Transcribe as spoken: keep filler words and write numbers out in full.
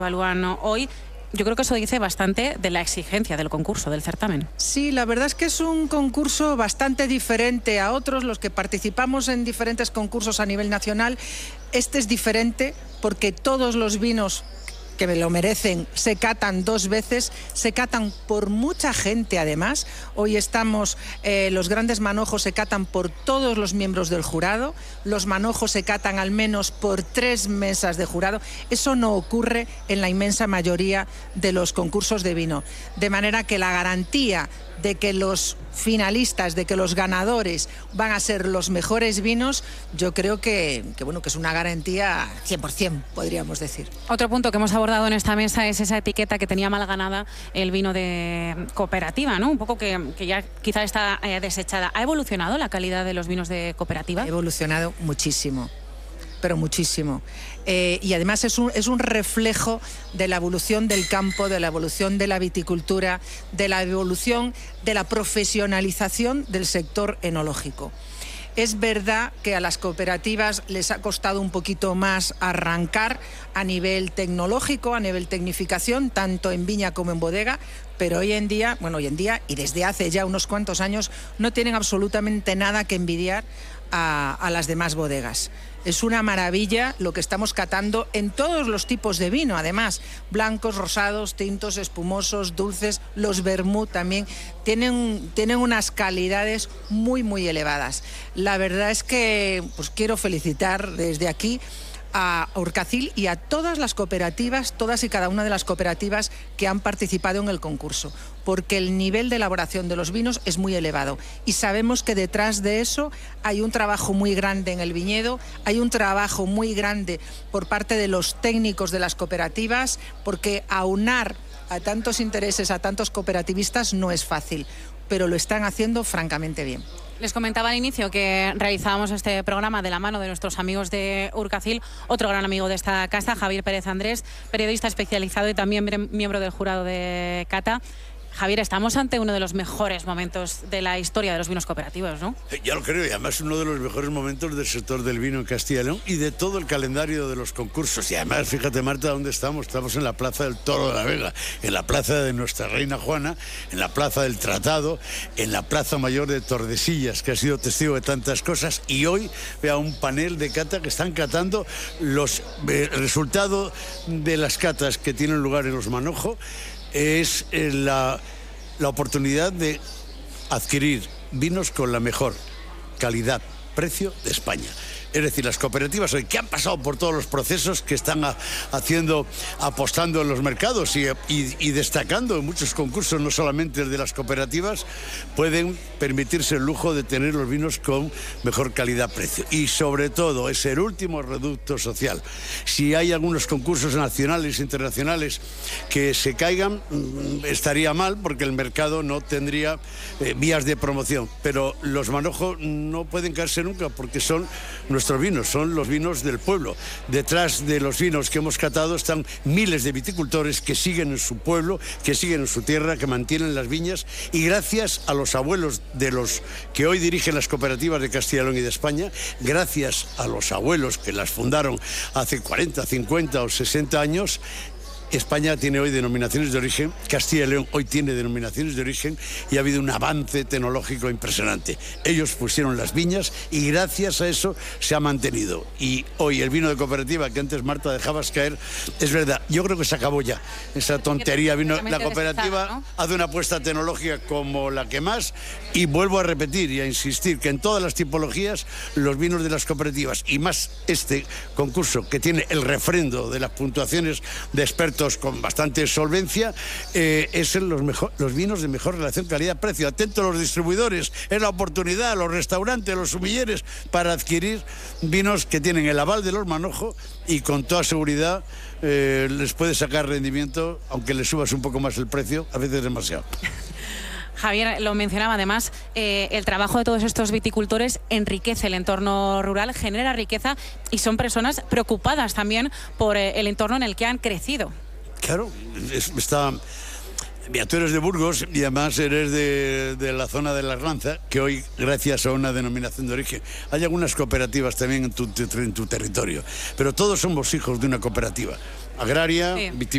evalúan hoy. Yo creo que eso dice bastante de la exigencia del concurso, del certamen. Sí, la verdad es que es un concurso bastante diferente a otros, los que participamos en diferentes concursos a nivel nacional. Este es diferente porque todos los vinos que me lo merecen se catan dos veces, se catan por mucha gente además. Hoy estamos, eh, los grandes manojos se catan por todos los miembros del jurado, los manojos se catan al menos por tres mesas de jurado. Eso no ocurre en la inmensa mayoría de los concursos de vino, de manera que la garantía de que los finalistas, de que los ganadores van a ser los mejores vinos, yo creo que, que, bueno, que es una garantía cien por cien, podríamos decir. Otro punto que hemos abordado en esta mesa es esa etiqueta que tenía mal ganada el vino de cooperativa, ¿no? Un poco que, que ya quizá está eh, desechada. ¿Ha evolucionado la calidad de los vinos de cooperativa? Ha evolucionado muchísimo, pero muchísimo. Eh, y además es un, es un reflejo de la evolución del campo, de la evolución de la viticultura, de la evolución de la profesionalización del sector enológico. Es verdad que a las cooperativas les ha costado un poquito más arrancar a nivel tecnológico, a nivel tecnificación, tanto en viña como en bodega, pero hoy en día, bueno, hoy en día y desde hace ya unos cuantos años, no tienen absolutamente nada que envidiar a, a las demás bodegas. Es una maravilla lo que estamos catando en todos los tipos de vino, además, blancos, rosados, tintos, espumosos, dulces, los vermut también, tienen, tienen unas calidades muy, muy elevadas. La verdad es que pues, quiero felicitar desde aquí a Urcacil y a todas las cooperativas, todas y cada una de las cooperativas que han participado en el concurso, porque el nivel de elaboración de los vinos es muy elevado y sabemos que detrás de eso hay un trabajo muy grande en el viñedo, hay un trabajo muy grande por parte de los técnicos de las cooperativas, porque aunar a tantos intereses, a tantos cooperativistas no es fácil, pero lo están haciendo francamente bien. Les comentaba al inicio que realizábamos este programa de la mano de nuestros amigos de Urcacil, otro gran amigo de esta casa, Javier Pérez Andrés, periodista especializado y también miembro del jurado de cata. Javier, estamos ante uno de los mejores momentos de la historia de los vinos cooperativos, ¿no? Ya lo creo, y además uno de los mejores momentos del sector del vino en Castilla y León y de todo el calendario de los concursos. Y además, fíjate, Marta, ¿dónde estamos? Estamos en la Plaza del Toro de la Vega, en la Plaza de Nuestra Reina Juana, en la Plaza del Tratado, en la Plaza Mayor de Tordesillas, que ha sido testigo de tantas cosas. Y hoy vea un panel de cata que están catando los eh, resultados de las catas que tienen lugar en los manojos. Es eh, la, la oportunidad de adquirir vinos con la mejor calidad, precio de España. Es decir, las cooperativas hoy que han pasado por todos los procesos que están a, haciendo, apostando en los mercados y, y, y destacando en muchos concursos, no solamente el de las cooperativas, pueden permitirse el lujo de tener los vinos con mejor calidad-precio. Y sobre todo, es el último reducto social. Si hay algunos concursos nacionales e internacionales que se caigan, estaría mal porque el mercado no tendría eh, vías de promoción. Pero los manojos no pueden caerse nunca porque son nuestros vinos, son los vinos del pueblo. Detrás de los vinos que hemos catado están miles de viticultores que siguen en su pueblo, que siguen en su tierra, que mantienen las viñas, y gracias a los abuelos de los que hoy dirigen las cooperativas de Castilla y León y de España, gracias a los abuelos que las fundaron hace cuarenta, cincuenta o sesenta años, España tiene hoy denominaciones de origen, Castilla y León hoy tiene denominaciones de origen y ha habido un avance tecnológico impresionante. Ellos pusieron las viñas y gracias a eso se ha mantenido. Y hoy el vino de cooperativa que antes, Marta, dejabas caer, es verdad, yo creo que se acabó ya esa tontería. Vino, la cooperativa, ¿no?, hace una apuesta tecnológica como la que más, y vuelvo a repetir y a insistir que en todas las tipologías los vinos de las cooperativas, y más este concurso que tiene el refrendo de las puntuaciones de expertos con bastante solvencia, eh, es los, mejor, los vinos de mejor relación calidad-precio. Atentos los distribuidores, es la oportunidad, los restaurantes, los sumilleres, para adquirir vinos que tienen el aval de los manojos y con toda seguridad eh, les puede sacar rendimiento, aunque le subas un poco más el precio, a veces demasiado. Javier lo mencionaba, además, eh, el trabajo de todos estos viticultores enriquece el entorno rural, genera riqueza y son personas preocupadas también por eh, el entorno en el que han crecido. Claro, es, está... Mira, tú eres de Burgos y además eres de, de la zona de la Arlanza, que hoy, gracias a una denominación de origen, hay algunas cooperativas también en tu, en tu territorio, pero todos somos hijos de una cooperativa agraria, sí.